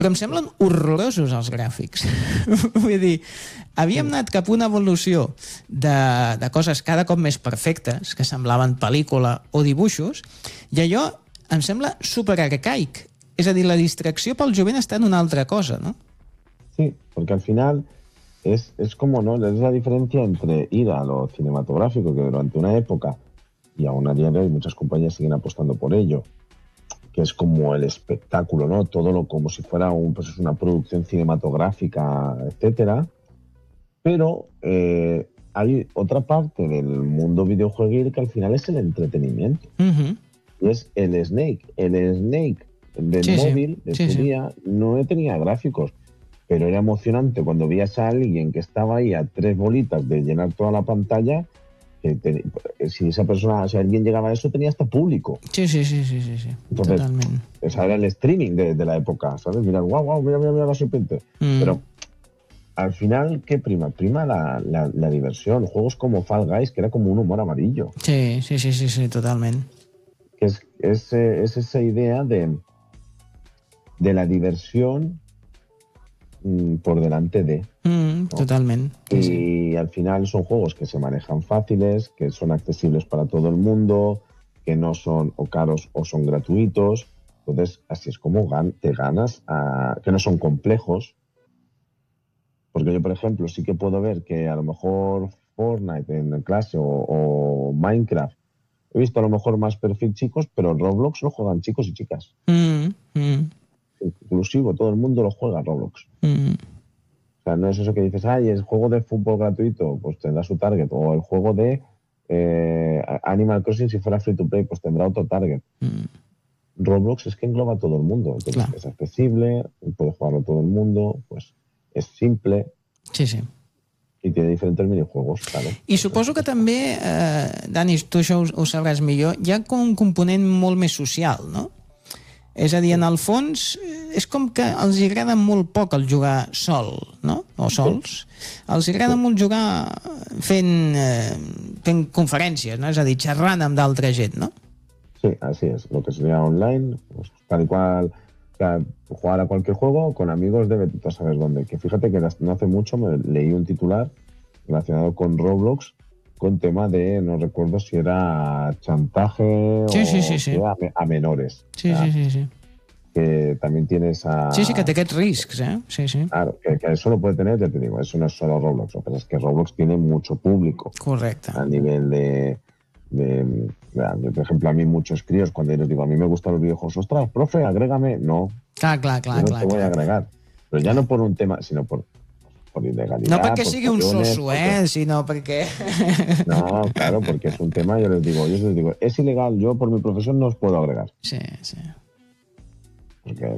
però em semblen horrorosos els gràfics. Vull dir, havíem anat cap a una evolució de coses cada cop més perfectes, que semblaven pel·lícula o dibuixos, i allò em sembla superarcaic. És a dir, la distracció pel jovent està en una altra cosa, ¿no? Sí, porque al final es como, ¿no? Es la diferencia entre ir a lo cinematográfico, que durante una época, y aún a día de hoy muchas compañías siguen apostando por ello, que es como el espectáculo, ¿no? Todo lo como si fuera pues una producción cinematográfica, etcétera. Pero hay otra parte del mundo videojueguil que al final es el entretenimiento. Y es el Snake. El Snake del móvil de su día no tenía gráficos, pero era emocionante cuando veías a alguien que estaba ahí a 3 bolitas de llenar toda la pantalla. Si esa persona, si alguien llegaba a eso, tenía hasta público. Sí. Entonces, totalmente. Esa era el streaming de la época, ¿sabes? Mira, guau, mira la serpiente. Pero al final, ¿qué prima? Prima la diversión. Juegos como Fall Guys, que era como un humor amarillo. Sí, totalmente. Que es esa idea de la diversión por delante de... ¿no? Totalmente. Y al final son juegos que se manejan fáciles, que son accesibles para todo el mundo, que no son o caros o son gratuitos. Entonces, así es como te ganas, que no son complejos. Porque yo, por ejemplo, sí que puedo ver que a lo mejor Fortnite en clase o Minecraft, he visto a lo mejor más perfil chicos, pero Roblox lo juegan chicos y chicas. Inclusivo, todo el mundo lo juega Roblox. O sea, no es eso que dices, el juego de fútbol gratuito, pues tendrá su target. O el juego de Animal Crossing, si fuera free to play, pues tendrá otro target. Roblox es que engloba a todo el mundo. Entonces es accesible, puede jugarlo todo el mundo, pues es simple. Sí. I té diferents minijuegos, claro. I suposo que també, Dani, tu això ho sabràs millor, hi ha com un component molt més social, no? És a dir, en el fons, és com que els agrada molt poc el jugar sol, no? O sols. Els agrada molt jugar fent conferències, no? És a dir, xerrant amb d'altra gent, no? Sí, así es. Lo que sería online, pues, tal y cual, o sea, jugar a cualquier juego con amigos de tú sabes dónde. Que fíjate que no hace mucho me leí un titular relacionado con Roblox, con tema de, no recuerdo si era chantaje o a menores. Sí. Que también tiene esa... Sí, que té aquests riscs, Sí. Claro, que eso lo puede tener, ya te digo, eso no es solo Roblox, pero es que Roblox tiene mucho público. Correcte. A nivel de, por ejemplo, a mí muchos críos, cuando yo les digo, a mí me gustan los videojuegos, ostras, profe, agrégame. No, clar, yo no te voy a agregar. Pero ya no por un tema, sino por ilegalidad. No perquè sigui un soso, sinó perquè... No, claro, porque es un tema, yo les digo, es ilegal, yo por mi profesión no os puedo agregar. Sí. Porque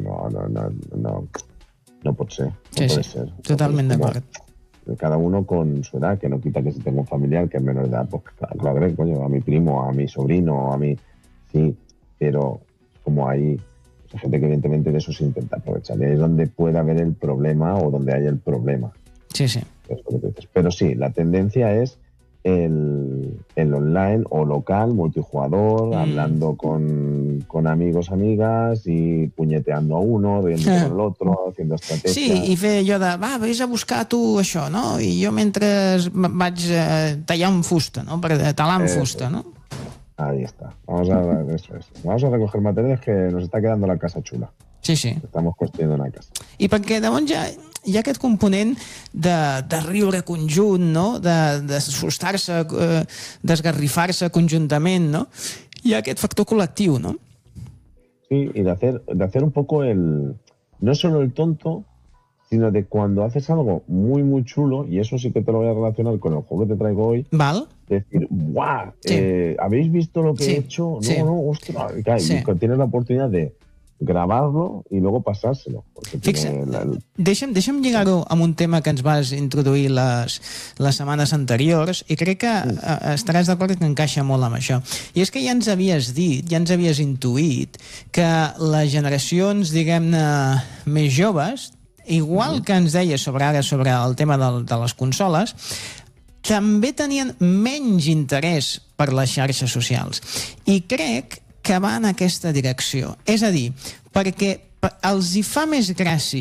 no puede ser. Sí, ser. Totalment d'acord. Cada uno con su edad, que no quita que si tengo un familiar que es menor de edad, pues claro, lo agrego, coño, a mi primo, a mi sobrino, a mi... Sí, pero como hay gente que evidentemente de eso se intenta aprovechar. Y ahí es donde puede haber el problema o donde hay el problema. Sí. Pero sí, la tendencia es el online o local, multijugador, hablando con amigos, amigas y puñeteando a uno, riendo con el otro, haciendo estrategias. Sí, i fer allò de, vés a buscar tu això, no? I jo mentre vaig tallant fusta, no? Talant fusta, no? Ahí está. Vamos a recoger materiales que nos está quedando la casa chula. Sí. Estamos construyendo una casa. I perquè llavors hi ha aquest component de riure conjunt, no? De sustar-se, d'esgarrifar-se conjuntament, no? Hi ha aquest factor col·lectiu, no? Sí, y de hacer un poco no solo el tonto, sino de cuando haces algo muy, muy chulo, y eso sí que te lo voy a relacionar con el juego que te traigo hoy. Val. Decir, ¡guau! ¿Habéis visto lo que he hecho? No, ostras. Y tienes la oportunidad de gravar-lo i luego passar-se-lo. Deixa'm lligar-ho amb un tema que ens vas introduir les setmanes anteriors i crec que estaràs d'acord que encaixa molt amb això. I és que ja ens havies dit, ja ens havies intuït que les generacions, diguem-ne, més joves, igual que ens deies sobre el tema de les consoles, també tenien menys interès per les xarxes socials. I crec que va en aquesta direcció. És a dir, perquè els hi fa més gràcia